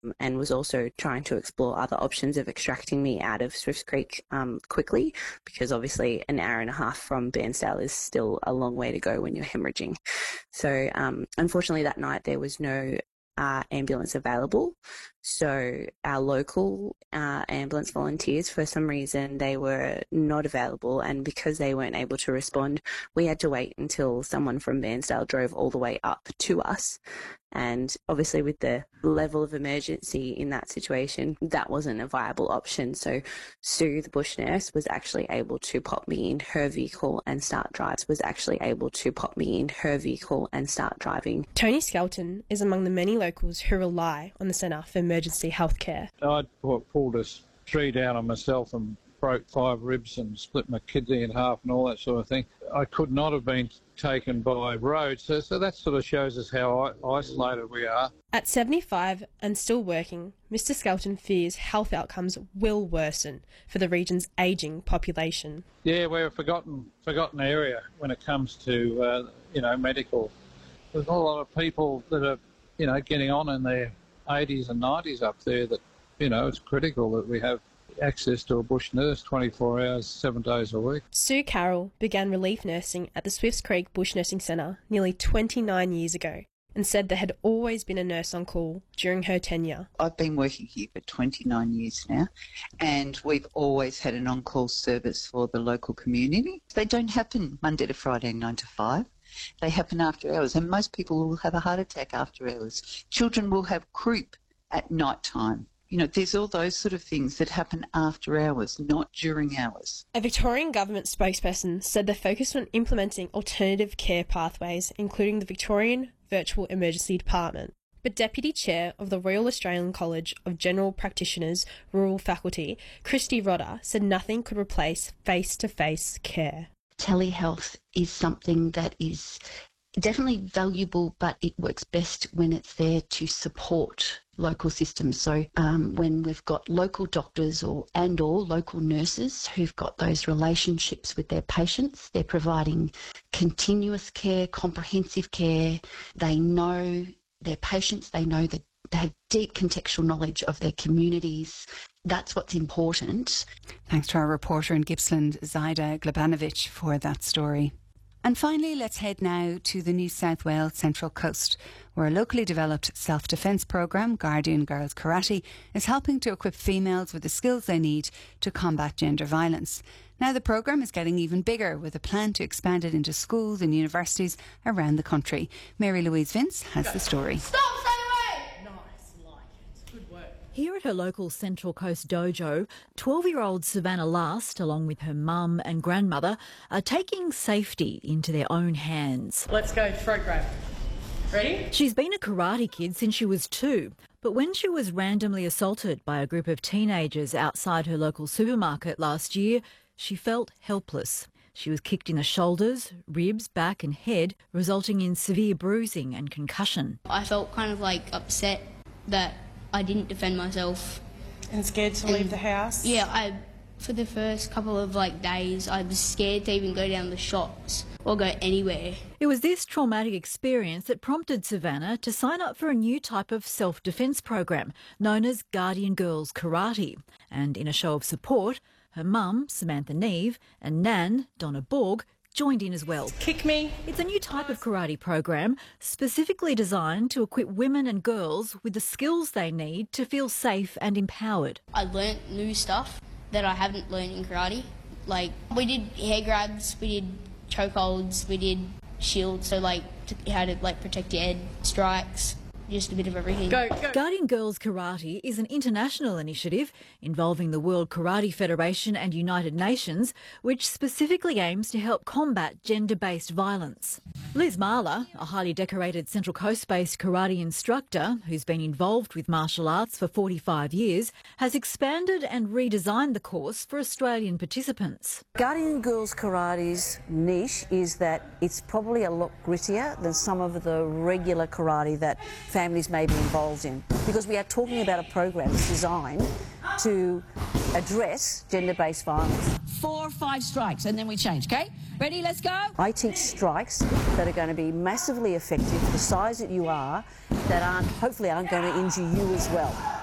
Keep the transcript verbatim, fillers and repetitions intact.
and was also trying to explore other options of extracting me out of Swifts Creek um, quickly, because obviously an hour and a half from Bairnsdale is still a long way to go when you're hemorrhaging. So um, unfortunately that night there was no uh, ambulance available. So our local uh, ambulance volunteers, for some reason, they were not available, and because they weren't able to respond, we had to wait until someone from Bairnsdale drove all the way up to us. And obviously with the level of emergency in that situation, that wasn't a viable option. So Sue, the bush nurse, was actually able to pop me in her vehicle and start drives, was actually able to pop me in her vehicle and start driving. Tony Skelton is among the many locals who rely on the Centre for Emergency Health Care. I pulled a tree down on myself and broke five ribs and split my kidney in half and all that sort of thing. I could not have been taken by road, so, so that sort of shows us how isolated we are. At seventy-five and still working, Mister Skelton fears health outcomes will worsen for the region's ageing population. Yeah, we're a forgotten, forgotten area when it comes to, uh, you know, medical. There's a lot of people that are, you know, getting on in their eighties and nineties up there that, you know, it's critical that we have access to a bush nurse twenty-four hours, seven days a week. Sue Carroll began relief nursing at the Swifts Creek Bush Nursing Centre nearly twenty-nine years ago and said there had always been a nurse on call during her tenure. I've been working here for twenty-nine years now, and we've always had an on-call service for the local community. They don't happen Monday to Friday, nine to five. They happen after hours, and most people will have a heart attack after hours. Children will have croup at night time. You know, there's all those sort of things that happen after hours, not during hours. A Victorian government spokesperson said they're focused on implementing alternative care pathways, including the Victorian Virtual Emergency Department. But Deputy Chair of the Royal Australian College of General Practitioners Rural Faculty, Christy Rodder, said nothing could replace face-to-face care. Telehealth is something that is definitely valuable, but it works best when it's there to support local systems. So um, when we've got local doctors or and or local nurses who've got those relationships with their patients, they're providing continuous care, comprehensive care. They know their patients, they know that they have deep contextual knowledge of their communities. That's what's important. Thanks to our reporter in Gippsland, Zaida Glebanovic, for that story. And finally, let's head now to the New South Wales Central Coast, where a locally developed self-defence programme, Guardian Girls Karate, is helping to equip females with the skills they need to combat gender violence. Now the programme is getting even bigger, with a plan to expand it into schools and universities around the country. Mary Louise Vince has the story. Stop, stay away! Nice, like it. Good work. Here at her local Central Coast dojo, twelve-year-old Savannah Last, along with her mum and grandmother, are taking safety into their own hands. Let's go, throat grab. Ready? She's been a karate kid since she was two, but when she was randomly assaulted by a group of teenagers outside her local supermarket last year, she felt helpless. She was kicked in the shoulders, ribs, back and head, resulting in severe bruising and concussion. I felt kind of like upset that I didn't defend myself. And scared to and, leave the house? Yeah, I, for the first couple of like days, I was scared to even go down the shops or go anywhere. It was this traumatic experience that prompted Savannah to sign up for a new type of self-defence program known as Guardian Girls Karate. And in a show of support, her mum, Samantha Neve, and Nan, Donna Borg, joined in as well. Kick me. It's a new type of karate program specifically designed to equip women and girls with the skills they need to feel safe and empowered. I learnt new stuff that I haven't learned in karate. Like, we did hair grabs, we did chokeholds, we did shields, so like how to like protect your head, strikes, just a bit of everything. Go, go. Guardian Girls Karate is an international initiative involving the World Karate Federation and United Nations, which specifically aims to help combat gender-based violence. Liz Marler, a highly decorated Central Coast-based karate instructor who's been involved with martial arts for forty-five years, has expanded and redesigned the course for Australian participants. Guardian Girls Karate's niche is that it's probably a lot grittier than some of the regular karate that families may be involved in, because we are talking about a program that's designed to address gender-based violence. four or five strikes, and then we change, okay? Ready, let's go. I teach strikes that are going to be massively effective, the size that you are, that aren't, hopefully aren't going to injure you as well.